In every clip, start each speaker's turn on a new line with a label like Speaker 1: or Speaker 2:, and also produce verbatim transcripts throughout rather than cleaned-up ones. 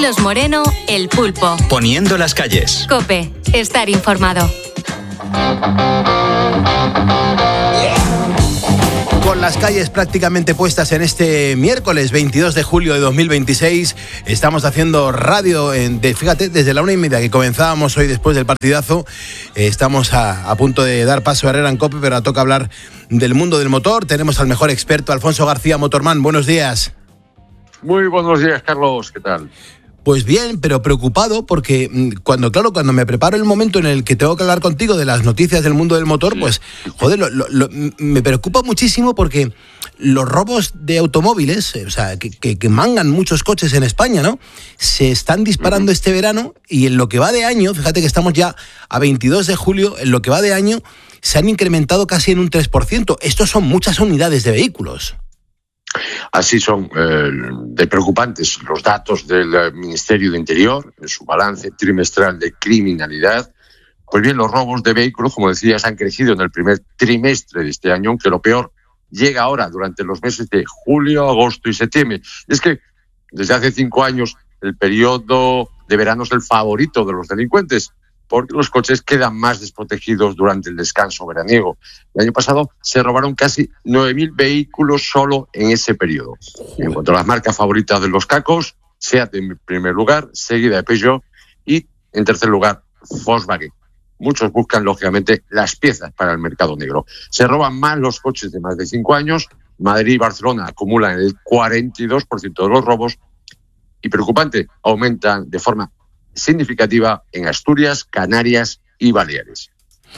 Speaker 1: Carlos Moreno, El Pulpo.
Speaker 2: Poniendo las calles.
Speaker 1: COPE. Estar informado.
Speaker 3: Con las calles prácticamente puestas en este miércoles veintidós de julio de dos mil veintiséis, estamos haciendo radio, en, de, fíjate, desde la una y media que comenzábamos hoy después del partidazo. Eh, estamos a, a punto de dar paso a Herrera en COPE, pero toca hablar del mundo del motor. Tenemos al mejor experto, Alfonso García, Motorman. Buenos días.
Speaker 4: Muy buenos días, Carlos. ¿Qué tal?
Speaker 3: Pues bien, pero preocupado porque cuando, claro, cuando me preparo el momento en el que tengo que hablar contigo de las noticias del mundo del motor, pues, joder, lo, lo, lo, me preocupa muchísimo porque los robos de automóviles, o sea, que, que, que mangan muchos coches en España, ¿no? Se están disparando uh-huh. este verano y en lo que va de año, fíjate que estamos ya a veintidós de julio, en lo que va de año se han incrementado casi en un tres por ciento. Estos son muchas unidades de vehículos.
Speaker 4: Así son eh, de preocupantes los datos del Ministerio de Interior en su balance trimestral de criminalidad. Pues bien, los robos de vehículos, como decías, han crecido en el primer trimestre de este año, aunque lo peor llega ahora durante los meses de julio, agosto y septiembre. Es que desde hace cinco años el periodo de verano es el favorito de los delincuentes, porque los coches quedan más desprotegidos durante el descanso veraniego. El año pasado se robaron casi nueve mil vehículos solo en ese periodo. En cuanto a las marcas favoritas de los cacos, SEAT en primer lugar, seguida de Peugeot y, en tercer lugar, Volkswagen. Muchos buscan, lógicamente, las piezas para el mercado negro. Se roban más los coches de más de cinco años. Madrid y Barcelona acumulan el cuarenta y dos por ciento de los robos. Y preocupante, aumentan de forma significativa en Asturias, Canarias y Baleares.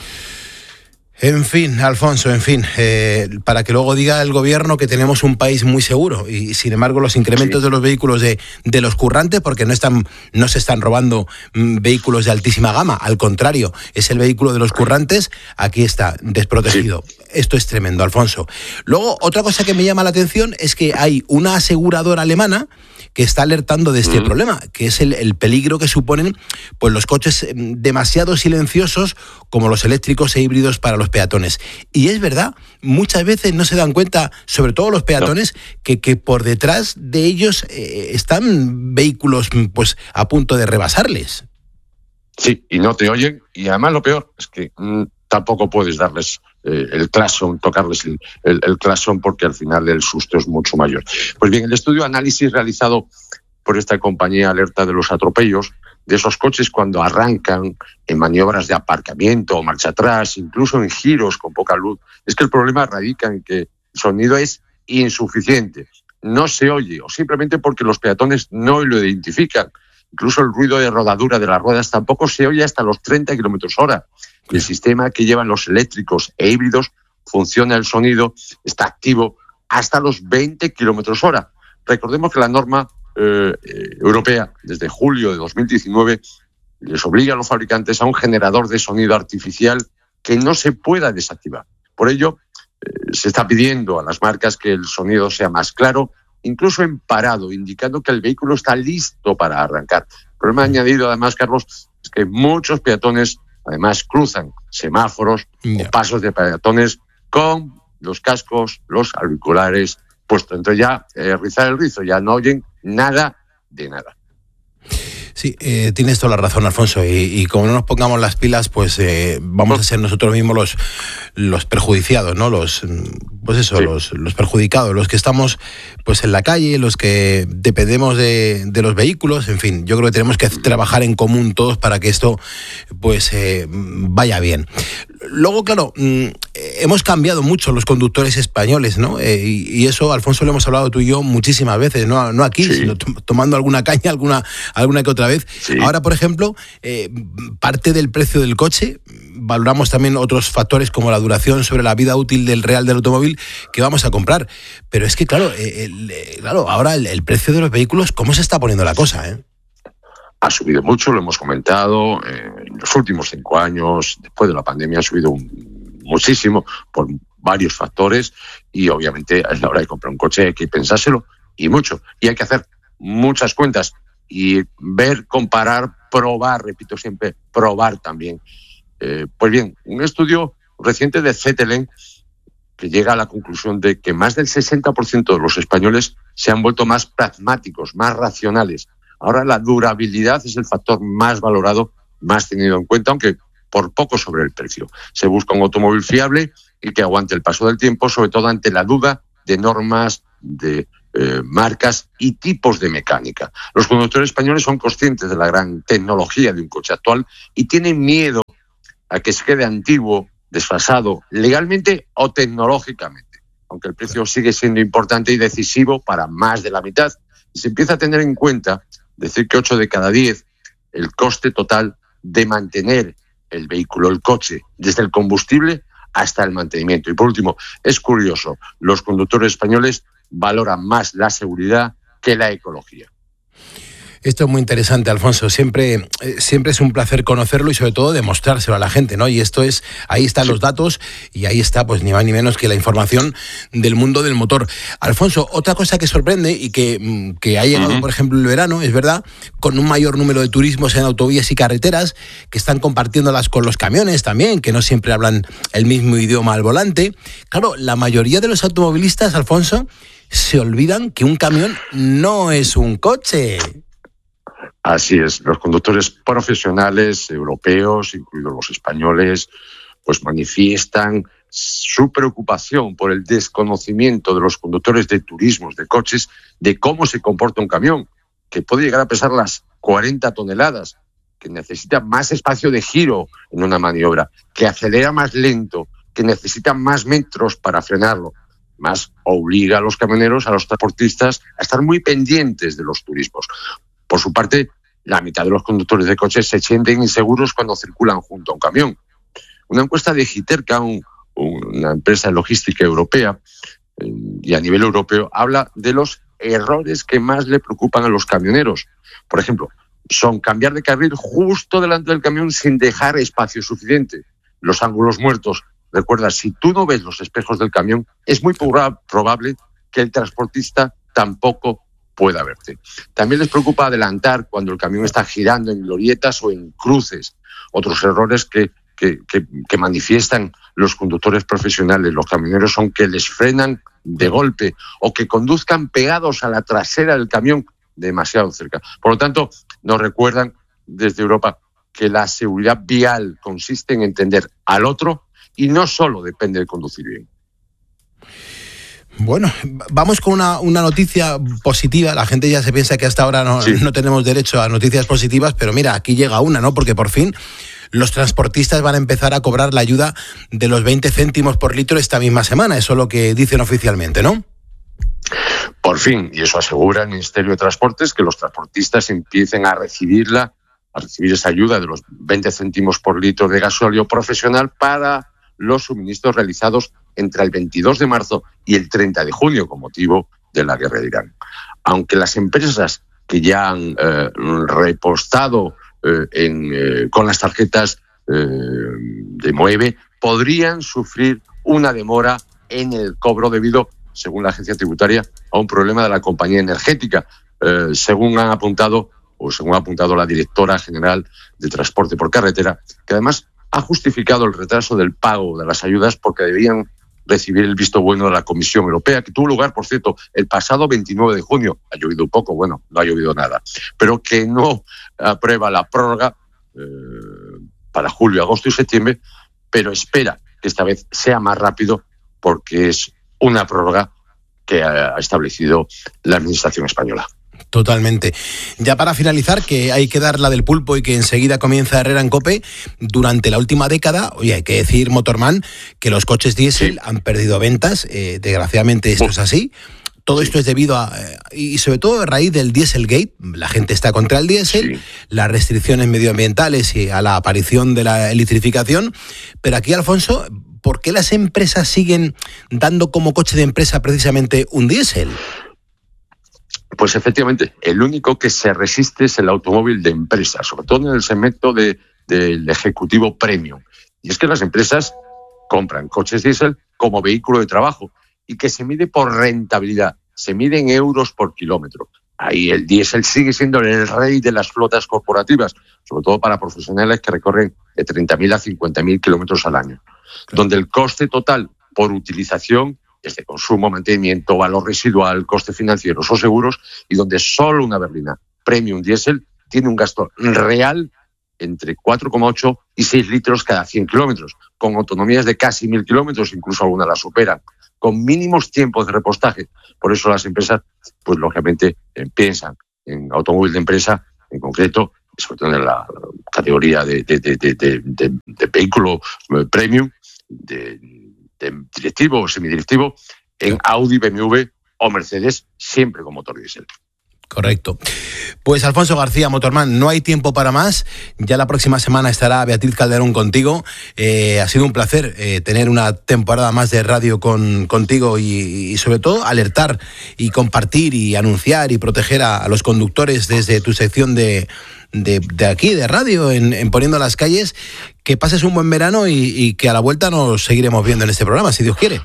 Speaker 3: En fin, Alfonso, en fin, eh, para que luego diga el gobierno que tenemos un país muy seguro y, sin embargo, los incrementos sí. de los vehículos de, de los currantes, porque no están, no se están robando mm, vehículos de altísima gama, al contrario, es el vehículo de los currantes, aquí está, desprotegido. Sí. Esto es tremendo, Alfonso. Luego, otra cosa que me llama la atención es que hay una aseguradora alemana que está alertando de este mm. problema, que es el, el peligro que suponen pues los coches demasiado silenciosos como los eléctricos e híbridos para los peatones. Y es verdad, muchas veces no se dan cuenta, sobre todo los peatones, no. que, que por detrás de ellos eh, están vehículos pues a punto de rebasarles.
Speaker 4: Sí, y no te oyen, y además lo peor es que mmm, tampoco puedes darles eh, el claxon, tocarles el, el, el claxon, porque al final el susto es mucho mayor. Pues bien, el estudio análisis realizado por esta compañía alerta de los atropellos de esos coches cuando arrancan en maniobras de aparcamiento o marcha atrás, incluso en giros con poca luz. Es que el problema radica en que el sonido es insuficiente, no se oye, o simplemente porque los peatones no lo identifican. Incluso el ruido de rodadura de las ruedas tampoco se oye hasta los treinta kilómetros hora. El sistema que llevan los eléctricos e híbridos funciona, el sonido está activo hasta los veinte kilómetros hora. Recordemos que la norma eh, europea, desde julio de dos mil diecinueve, les obliga a los fabricantes a un generador de sonido artificial que no se pueda desactivar. Por ello, eh, se está pidiendo a las marcas que el sonido sea más claro, incluso en parado, indicando que el vehículo está listo para arrancar. El problema añadido, además, Carlos, es que muchos peatones, además, cruzan semáforos yeah. o pasos de peatones con los cascos, los auriculares puestos. Entonces ya, eh, rizar el rizo, ya no oyen nada de nada.
Speaker 3: Sí, eh, tienes toda la razón, Alfonso, y, y como no nos pongamos las pilas, pues eh, vamos a ser nosotros mismos los, los perjudiciados, ¿no? Los, pues eso, sí. los, los perjudicados, los que estamos pues en la calle, los que dependemos de, de los vehículos, en fin, yo creo que tenemos que trabajar en común todos para que esto pues eh, vaya bien. Luego, claro, hemos cambiado mucho los conductores españoles, ¿no? Eh, y, y eso, Alfonso, lo hemos hablado tú y yo muchísimas veces, no, no aquí, sí. sino to- tomando alguna caña, alguna, alguna que otra vez. Sí. Ahora, por ejemplo, eh, parte del precio del coche, valoramos también otros factores como la duración sobre la vida útil del real del automóvil que vamos a comprar. Pero es que, claro, eh, el, eh, claro ahora el, el precio de los vehículos, ¿cómo se está poniendo la cosa, eh?
Speaker 4: Ha subido mucho, lo hemos comentado, eh, en los últimos cinco años, después de la pandemia, ha subido un, muchísimo por varios factores y obviamente a la hora de comprar un coche hay que pensárselo y mucho. Y hay que hacer muchas cuentas y ver, comparar, probar, repito siempre, probar también. Eh, pues bien, un estudio reciente de C T L N que llega a la conclusión de que más del sesenta por ciento de los españoles se han vuelto más pragmáticos, más racionales. Ahora la durabilidad es el factor más valorado, más tenido en cuenta, aunque por poco sobre el precio. Se busca un automóvil fiable y que aguante el paso del tiempo, sobre todo ante la duda de normas, de eh, marcas y tipos de mecánica. Los conductores españoles son conscientes de la gran tecnología de un coche actual y tienen miedo a que se quede antiguo, desfasado, legalmente o tecnológicamente, aunque el precio sigue siendo importante y decisivo para más de la mitad. Y se empieza a tener en cuenta, decir que ocho de cada diez, el coste total de mantener el vehículo, el coche, desde el combustible hasta el mantenimiento. Y por último, es curioso, los conductores españoles valoran más la seguridad que la ecología.
Speaker 3: Esto es muy interesante, Alfonso. Siempre, siempre es un placer conocerlo y sobre todo demostrárselo a la gente, ¿no? Y esto es, ahí están sí. los datos y ahí está, pues ni más ni menos que la información del mundo del motor. Alfonso, otra cosa que sorprende y que, que ha llegado, uh-huh. por ejemplo, el verano, es verdad, con un mayor número de turismos en autovías y carreteras que están compartiéndolas con los camiones también, que no siempre hablan el mismo idioma al volante. Claro, la mayoría de los automovilistas, Alfonso, se olvidan que un camión no es un coche.
Speaker 4: Así es, los conductores profesionales europeos, incluidos los españoles, pues manifiestan su preocupación por el desconocimiento de los conductores de turismos, de coches, de cómo se comporta un camión, que puede llegar a pesar las cuarenta toneladas, que necesita más espacio de giro en una maniobra, que acelera más lento, que necesita más metros para frenarlo. Más obliga a los camioneros, a los transportistas, a estar muy pendientes de los turismos. Por su parte, la mitad de los conductores de coches se sienten inseguros cuando circulan junto a un camión. Una encuesta de Giterca, un, una empresa de logística europea, eh, y a nivel europeo, habla de los errores que más le preocupan a los camioneros. Por ejemplo, son cambiar de carril justo delante del camión sin dejar espacio suficiente. Los ángulos muertos. Recuerda, si tú no ves los espejos del camión, es muy probable que el transportista tampoco pueda verte. También les preocupa adelantar cuando el camión está girando en glorietas o en cruces. Otros errores que, que, que, que manifiestan los conductores profesionales, los camioneros, son que les frenan de golpe o que conduzcan pegados a la trasera del camión demasiado cerca. Por lo tanto, nos recuerdan desde Europa que la seguridad vial consiste en entender al otro y no solo depende de conducir bien.
Speaker 3: Bueno, vamos con una, una noticia positiva. La gente ya se piensa que hasta ahora no, sí. no tenemos derecho a noticias positivas, pero mira, aquí llega una, ¿no? Porque por fin los transportistas van a empezar a cobrar la ayuda de los veinte céntimos por litro esta misma semana. Eso es lo que dicen oficialmente, ¿no?
Speaker 4: Por fin, y eso asegura el Ministerio de Transportes, que los transportistas empiecen a recibirla, a recibir esa ayuda de los veinte céntimos por litro de gasóleo profesional para los suministros realizados entre el veintidós de marzo y el treinta de junio con motivo de la guerra de Irán. Aunque las empresas que ya han eh, repostado eh, en, eh, con las tarjetas eh, de Moeve podrían sufrir una demora en el cobro debido, según la agencia tributaria, a un problema de la compañía energética, eh, según han apuntado o según ha apuntado la directora general de Transporte por Carretera, que además ha justificado el retraso del pago de las ayudas porque debían recibir el visto bueno de la Comisión Europea, que tuvo lugar, por cierto, el pasado veintinueve de junio. Ha llovido un poco, bueno, no ha llovido nada, pero que no aprueba la prórroga eh, para julio, agosto y septiembre, pero espera que esta vez sea más rápido porque es una prórroga que ha establecido la Administración española.
Speaker 3: Totalmente. Ya para finalizar, que hay que dar la del pulpo y que enseguida comienza Herrera en COPE, durante la última década, oye, hay que decir, Motorman, que los coches diésel sí. han perdido ventas, eh, desgraciadamente esto oh. es así. Todo esto es debido a, y sobre todo a raíz del Dieselgate, la gente está contra el diésel, sí. las restricciones medioambientales y a la aparición de la electrificación, pero aquí, Alfonso, ¿por qué las empresas siguen dando como coche de empresa precisamente un diésel?
Speaker 4: Pues efectivamente, el único que se resiste es el automóvil de empresa, sobre todo en el segmento de, del ejecutivo premium. Y es que las empresas compran coches diésel como vehículo de trabajo y que se mide por rentabilidad, se mide en euros por kilómetro. Ahí el diésel sigue siendo el rey de las flotas corporativas, sobre todo para profesionales que recorren de treinta mil a cincuenta mil kilómetros al año, claro. donde el coste total por utilización desde consumo, mantenimiento, valor residual, coste financieros o seguros, y donde solo una berlina Premium Diesel tiene un gasto real entre cuatro coma ocho y seis litros cada cien kilómetros, con autonomías de casi mil kilómetros, incluso algunas las superan, con mínimos tiempos de repostaje. Por eso las empresas, pues lógicamente, eh, piensan en automóvil de empresa, en concreto, sobre todo en la categoría de, de, de, de, de, de, de vehículo premium, de, de directivo o semidirectivo, en Audi, B M W o Mercedes, siempre con motor diésel.
Speaker 3: Correcto. Pues Alfonso García, Motorman, no hay tiempo para más. Ya la próxima semana estará Beatriz Calderón contigo. Eh, ha sido un placer eh, tener una temporada más de radio con, contigo y, y sobre todo alertar y compartir y anunciar y proteger a, a los conductores desde tu sección de, de, de aquí, de radio, en, en Poniendo las Calles. Que pases un buen verano y, y que a la vuelta nos seguiremos viendo en este programa, si Dios quiere.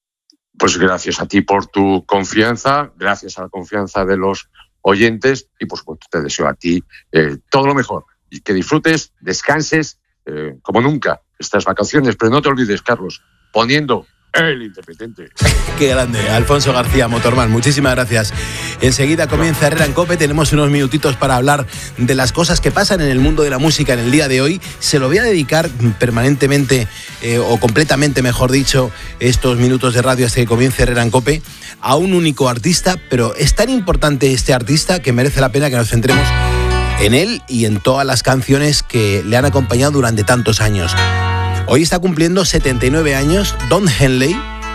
Speaker 4: Pues gracias a ti por tu confianza, gracias a la confianza de los oyentes y por supuesto te deseo a ti eh, todo lo mejor y que disfrutes, descanses eh, como nunca estas vacaciones, pero no te olvides, Carlos, poniendo el Independiente.
Speaker 3: Qué grande, Alfonso García, Motorman, muchísimas gracias. Enseguida comienza Herrera en COPE, tenemos unos minutitos para hablar de las cosas que pasan en el mundo de la música en el día de hoy. Se lo voy a dedicar permanentemente, eh, o completamente mejor dicho, estos minutos de radio hasta que comience Herrera en COPE, a un único artista, pero es tan importante este artista que merece la pena que nos centremos en él y en todas las canciones que le han acompañado durante tantos años. Hoy está cumpliendo setenta y nueve años Don Henley.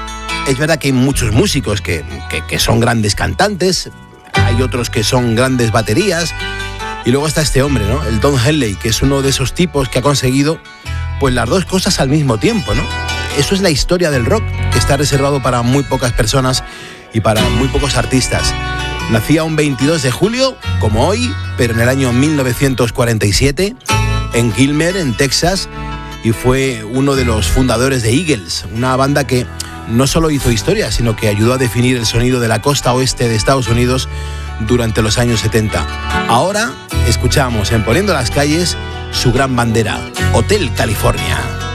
Speaker 3: Es verdad que hay muchos músicos que, que, que son grandes cantantes, hay otros que son grandes baterías, y luego está este hombre, ¿no? El Don Henley, que es uno de esos tipos que ha conseguido pues las dos cosas al mismo tiempo, ¿no? Eso es la historia del rock, que está reservado para muy pocas personas y para muy pocos artistas. Nacía un veintidós de julio, como hoy, pero en el año mil novecientos cuarenta y siete, en Gilmer, en Texas, y fue uno de los fundadores de Eagles, una banda que no solo hizo historia, sino que ayudó a definir el sonido de la costa oeste de Estados Unidos durante los años setenta. Ahora escuchamos en Poniendo las Calles su gran bandera, Hotel California.